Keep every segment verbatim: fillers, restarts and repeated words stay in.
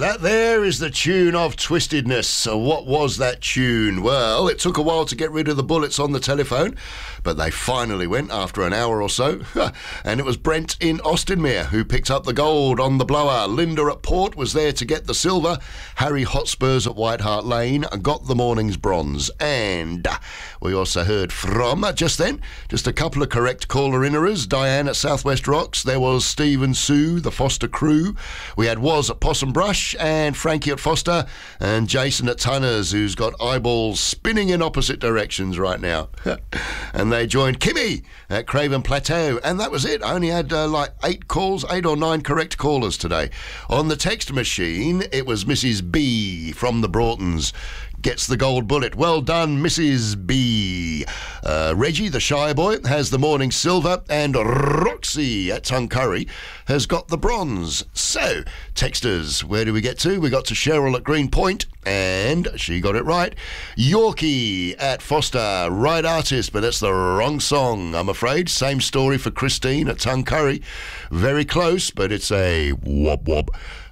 That there is the tune of Twistedness. So what was that tune? Well, it took a while to get rid of the bullets on the telephone, but they finally went after an hour or so. And it was Brent in Austinmere who picked up the gold on the blower. Linda at Port was there to get the silver. Harry Hotspurs at White Hart Lane got the morning's bronze. And we also heard from, just then, just a couple of correct caller-innerers. Diane at Southwest Rocks. There was Stephen Sue, the Foster crew. We had Was at Possum Brush and Frankie at Foster and Jason at Tunners, who's got eyeballs spinning in opposite directions right now. And they joined Kimmy at Craven Plateau, and that was it. I only had uh, like eight calls, eight or nine correct callers today. On the text machine, it was Missus B from the Broughtons. Gets the gold bullet. Well done, Missus B. Uh, Reggie, the Shy Boy, has the morning silver, and Roxy at Tuncurry has got the bronze. So, texters, where do we get to? We got to Cheryl at Green Point, and she got it right. Yorkie at Foster, right artist, but that's the wrong song, I'm afraid. Same story for Christine at Tuncurry. Very close, but it's a wob wob.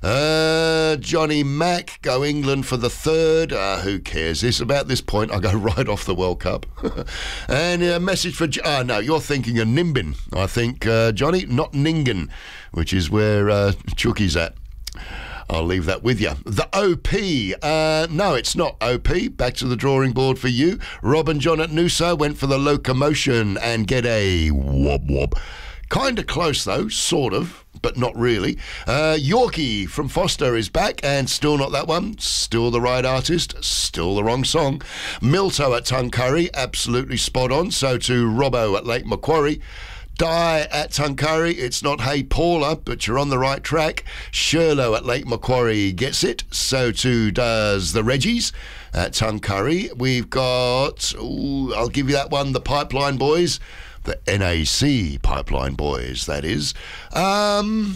Uh, Johnny Mack, go England for the third. Uh, who cares? It's about this point I go right off the World Cup. And a message for... Ah, oh, no, you're thinking of Nimbin, I think, uh, Johnny, not Ningen, which is where uh, Chucky's at. I'll leave that with you. The O P. Uh, no, it's not O P. Back to the drawing board for you. Rob and John at Noosa went for the locomotion and get a wob wob. Kind of close, though, sort of, but not really. Uh, Yorkie from Foster is back, and still not that one. Still the right artist, still the wrong song. Milto at Tuncurry, absolutely spot on. So to Robbo at Lake Macquarie. Di at Tuncurry, it's not Hey Paula, but you're on the right track. Sherlow at Lake Macquarie gets it. So too does the Reggies at Tuncurry. We've got, ooh, I'll give you that one, the Pipeline Boys. The N A C Pipeline Boys, that is. Um...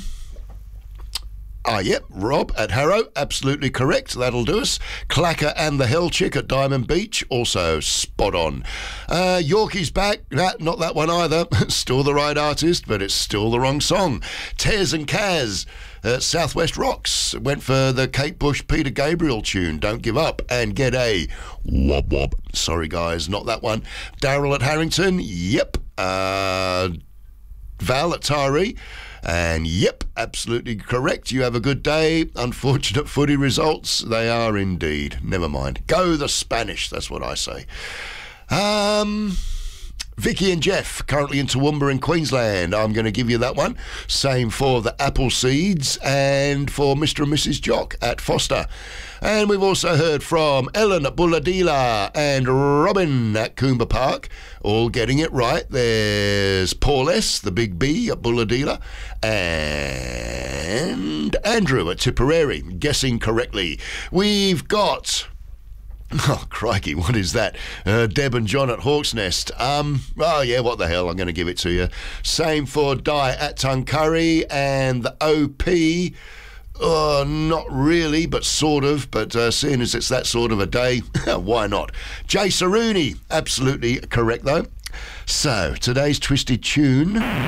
Ah, yep, Rob at Harrow, absolutely correct. That'll do us. Clacker and the Hell Chick at Diamond Beach, also spot on. Uh, Yorkie's back. Nah, not that one either. Still the right artist, but it's still the wrong song. Tez and Kaz at Southwest Rocks went for the Kate Bush Peter Gabriel tune, Don't Give Up, and get a wob wob. Sorry, guys, not that one. Daryl at Harrington, yep. Uh, Val at Taree. And yep, absolutely correct. You have a good day. Unfortunate footy results. They are indeed. Never mind. Go the Spanish. That's what I say. Um... Vicky and Jeff, currently in Toowoomba in Queensland. I'm going to give you that one. Same for the Apple Seeds and for Mister and Missus Jock at Foster. And we've also heard from Ellen at Bulladila and Robin at Coomba Park, all getting it right. There's Paul S., the Big B at Bulladila, and Andrew at Tipperary, guessing correctly. We've got... Oh, crikey, what is that? Uh, Deb and John at Hawk's Nest. Um, oh, yeah, what the hell, I'm going to give it to you. Same for Di at Tuncurry and the O P. Uh, not really, but sort of. But uh, seeing as it's that sort of a day, why not? Jay Saruni, absolutely correct, though. So, today's Twisted Tune...